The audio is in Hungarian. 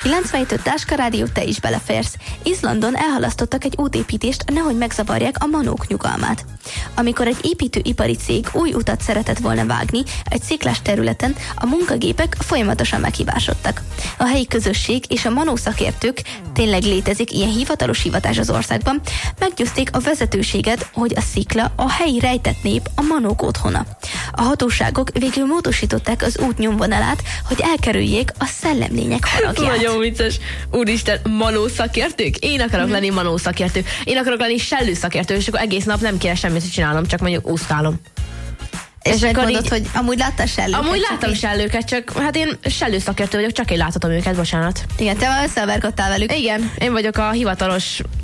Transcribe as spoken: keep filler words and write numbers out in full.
kilencvenhét öt Dáska Rádió, te is beleférsz. Izlandon elhalasztottak egy útépítést, nehogy megzavarják a manók nyugalmát. Amikor egy építőipari cég új utat szeretett volna vágni egy sziklás területen, a munkagépek folyamatosan meghibásodtak. A helyi közösség és a manó szakértők, tényleg létezik ilyen hivatalos hivatás az országban, meggyőzték a vezetőséget, hogy a szikla a helyi rejtett nép, a manók otthona. A hatóságok végül módosították az út nyomvonalát, hogy elkerüljék a szellemlények haragját. Nagyon vicces. Úristen, manó szakértők? Én akarok hmm. lenni manó szakértő. Én akarok lenni sellő szakértő, és akkor egész nap nem kéne semmit csinálnom, csak mondjuk úszkálom. És, és megmondod, így, hogy amúgy láttál sellőket? Amúgy láttam én... sellőket, csak hát én sellő szakértő vagyok, csak én láthatom őket, bocsánat. Igen, te már összeverkodtál velük. Igen, én vagyok a hivatalos